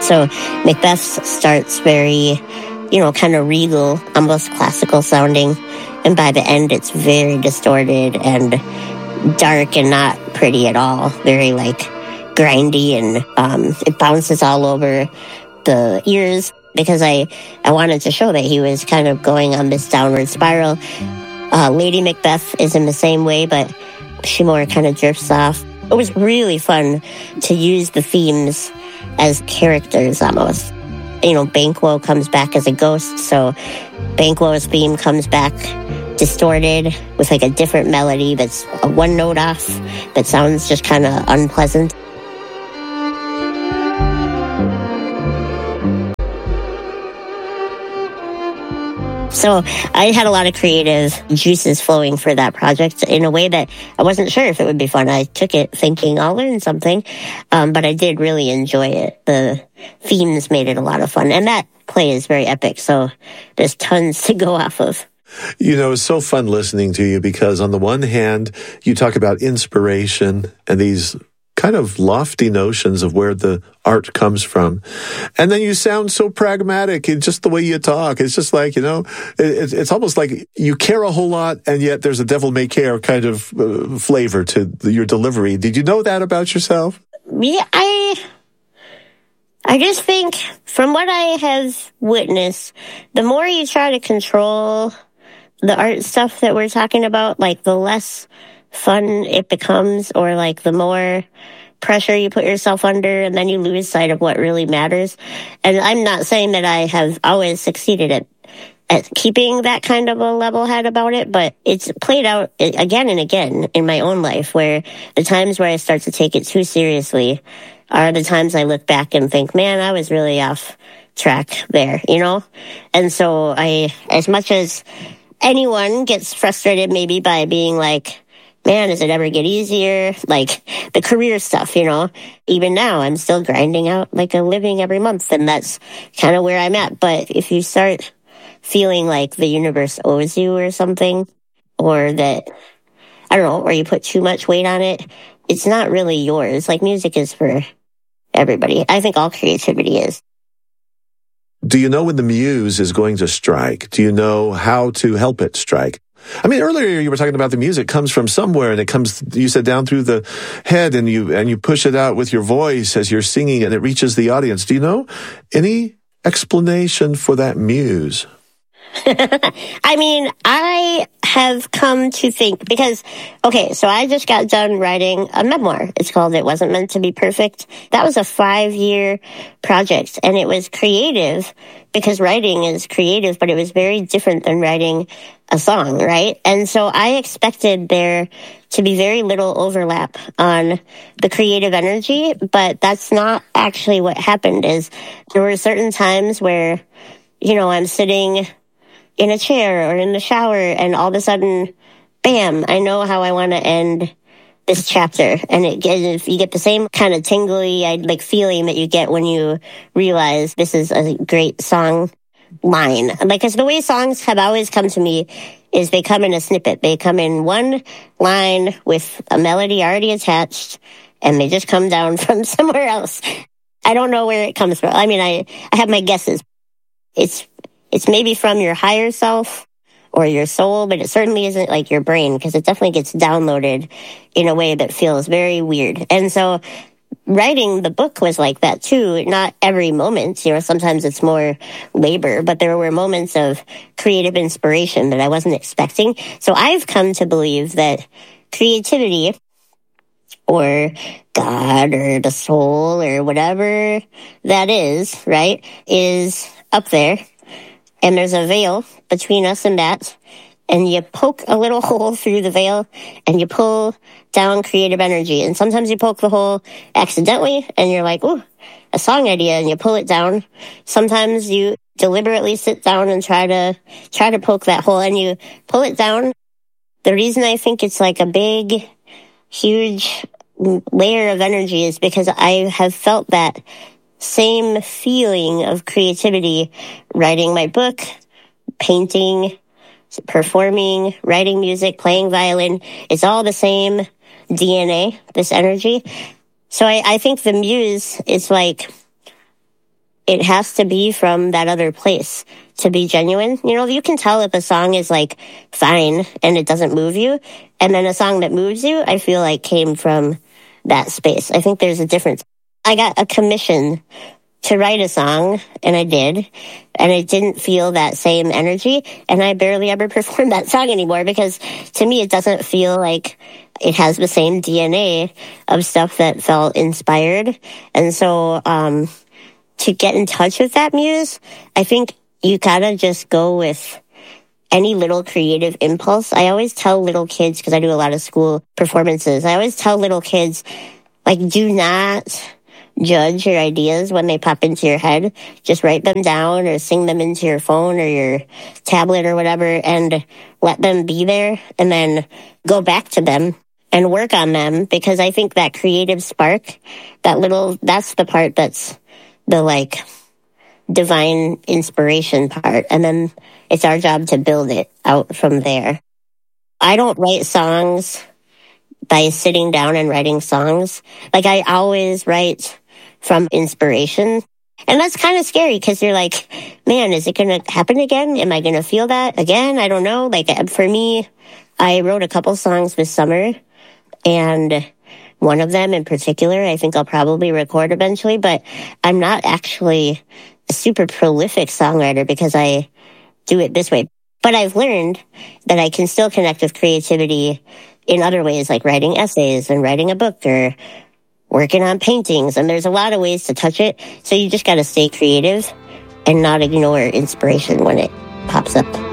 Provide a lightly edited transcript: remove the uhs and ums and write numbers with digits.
So Macbeth starts very, kind of regal, almost classical sounding. And by the end, it's very distorted and dark and not pretty at all. Very grindy, and it bounces all over the ears because I wanted to show that he was kind of going on this downward spiral. Lady Macbeth is in the same way, but she more kind of drifts off. It was really fun to use the themes as characters almost. Banquo comes back as a ghost, so Banquo's theme comes back distorted with a different melody that's a one note off that sounds just kind of unpleasant. So I had a lot of creative juices flowing for that project in a way that I wasn't sure if it would be fun. I took it thinking I'll learn something, but I did really enjoy it. The themes made it a lot of fun, and that play is very epic, so there's tons to go off of. It's so fun listening to you because on the one hand, you talk about inspiration and these kind of lofty notions of where the art comes from. And then you sound so pragmatic in just the way you talk. It's just it's almost like you care a whole lot, and yet there's a devil may care kind of flavor to your delivery. Did you know that about yourself? Yeah, I just think from what I have witnessed, the more you try to control the art stuff that we're talking about, the less fun it becomes, or the more pressure you put yourself under, and then you lose sight of what really matters. And I'm not saying that I have always succeeded at keeping that kind of a level head about it, but it's played out again and again in my own life, where the times where I start to take it too seriously are the times I look back and think, man, I was really off track there, And so as much as anyone gets frustrated maybe by being man, does it ever get easier? The career stuff, Even now, I'm still grinding out a living every month, and that's kind of where I'm at. But if you start feeling like the universe owes you or something, or that, I don't know, or you put too much weight on it, it's not really yours. Music is for everybody. I think all creativity is. Do you know when the muse is going to strike? Do you know how to help it strike? I mean, earlier you were talking about the music comes from somewhere, and it comes, you said, down through the head, and you push it out with your voice as you're singing, and it reaches the audience. Do you know any explanation for that muse? I mean, I have come to think, because, so I just got done writing a memoir. It's called It Wasn't Meant to Be Perfect. That was a 5-year project, and it was creative because writing is creative, but it was very different than writing a song, right? And so I expected there to be very little overlap on the creative energy, but that's not actually what happened. Is there were certain times where, I'm sitting in a chair or in the shower, and all of a sudden, bam, I know how I want to end this chapter. And you get the same kind of tingly, feeling that you get when you realize this is a great song line. Because the way songs have always come to me is they come in a snippet. They come in one line with a melody already attached, and they just come down from somewhere else. I don't know where it comes from. I mean, I have my guesses. It's maybe from your higher self or your soul, but it certainly isn't your brain, because it definitely gets downloaded in a way that feels very weird. And so writing the book was like that too. Not every moment, sometimes it's more labor, but there were moments of creative inspiration that I wasn't expecting. So I've come to believe that creativity, or God, or the soul, or whatever that is, right, is up there. And there's a veil between us and that. And you poke a little hole through the veil, and you pull down creative energy. And sometimes you poke the hole accidentally, and you're like, ooh, a song idea, and you pull it down. Sometimes you deliberately sit down and try to poke that hole, and you pull it down. The reason I think it's a big, huge layer of energy is because I have felt that same feeling of creativity writing my book, painting, performing, writing music, playing violin. It's all the same DNA, this energy. So I think the muse is it has to be from that other place to be genuine. You know, you can tell if a song is like fine and it doesn't move you. And then a song that moves you, I feel like came from that space. I think there's a difference. I got a commission to write a song, and I did, and it didn't feel that same energy, and I barely ever perform that song anymore because to me it doesn't feel like it has the same DNA of stuff that felt inspired. And so to get in touch with that muse, I think you gotta just go with any little creative impulse. I always tell little kids, because I do a lot of school performances, I always tell little kids, like, do not judge your ideas when they pop into your head. Just write them down or sing them into your phone or your tablet or whatever and let them be there, and then go back to them and work on them, because I think that creative spark, that's the part that's the like divine inspiration part. And then it's our job to build it out from there. I don't write songs by sitting down and writing songs. Like, I always write from inspiration. And that's kind of scary because you're like, man, is it going to happen again? Am I going to feel that again? I don't know. Like, for me, I wrote a couple songs this summer, and one of them in particular, I think I'll probably record eventually, but I'm not actually a super prolific songwriter because I do it this way. But I've learned that I can still connect with creativity in other ways, like writing essays and writing a book or working on paintings. And there's a lot of ways to touch it. So you just got to stay creative and not ignore inspiration when it pops up.